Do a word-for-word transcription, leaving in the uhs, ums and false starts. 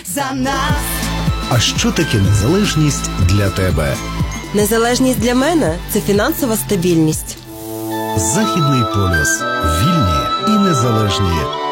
за нас. А що таке незалежність для тебе? Незалежність для мене – це фінансова стабільність. Західний полюс. Вільні і незалежні